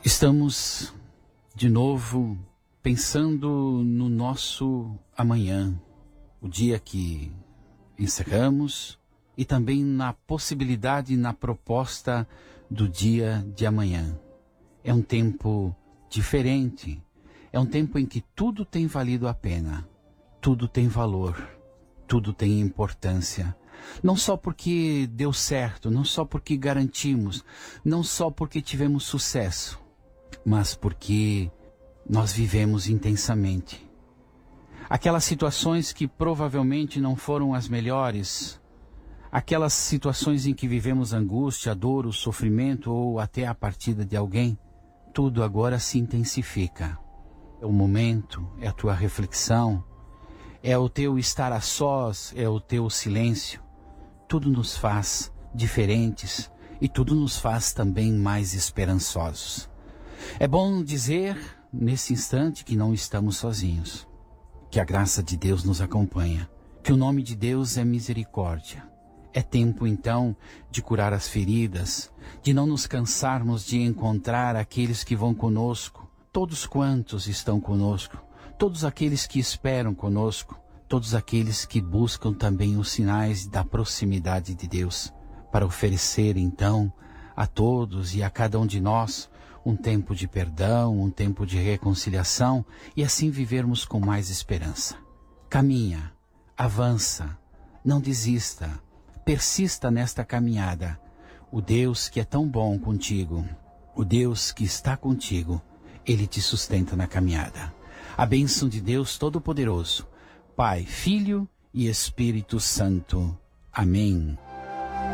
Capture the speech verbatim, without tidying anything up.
Estamos de novo pensando no nosso amanhã, o dia que encerramos, e também na possibilidade, na proposta do dia de amanhã. É um tempo diferente, é um tempo em que tudo tem valido a pena, tudo tem valor, tudo tem importância. Não só porque deu certo, não só porque garantimos, não só porque tivemos sucesso, mas porque nós vivemos intensamente. Aquelas situações que provavelmente não foram as melhores, aquelas situações em que vivemos angústia, dor, o sofrimento ou até a partida de alguém, tudo agora se intensifica. É o momento, é a tua reflexão, é o teu estar a sós, é o teu silêncio. Tudo nos faz diferentes e tudo nos faz também mais esperançosos. É bom dizer, nesse instante, que não estamos sozinhos, que a graça de Deus nos acompanha, que o nome de Deus é misericórdia. É tempo, então, de curar as feridas, de não nos cansarmos de encontrar aqueles que vão conosco, todos quantos estão conosco, todos aqueles que esperam conosco, todos aqueles que buscam também os sinais da proximidade de Deus, para oferecer, então, a todos e a cada um de nós um tempo de perdão, um tempo de reconciliação e assim vivermos com mais esperança. Caminha, avança, não desista, persista nesta caminhada. O Deus que é tão bom contigo, o Deus que está contigo, Ele te sustenta na caminhada. A bênção de Deus Todo-Poderoso, Pai, Filho e Espírito Santo. Amém.